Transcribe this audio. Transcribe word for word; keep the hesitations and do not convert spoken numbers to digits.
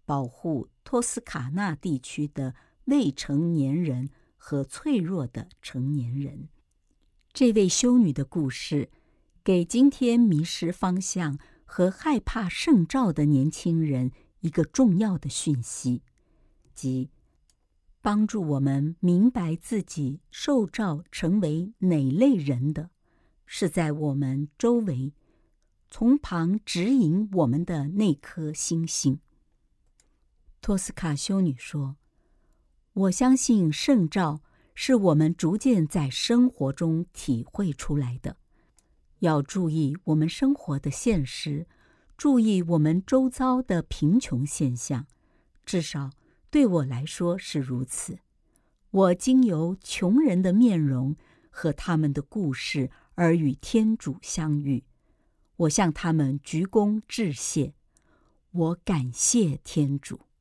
保护托斯卡纳地区的未成年人和脆弱的成年人。这位修女的故事给今天迷失方向和害怕圣召的年轻人一个重要的讯息，即帮助我们明白自己受召成为哪类人的，是在我们周围从旁指引我们的那颗星星。托斯卡修女说，我相信圣召是我们逐渐在生活中体会出来的，要注意我们生活的现实，注意我们周遭的贫穷现象，至少对我来说是如此。我经由穷人的面容和他们的故事而与天主相遇，我向他们鞠躬致谢，我感谢天主。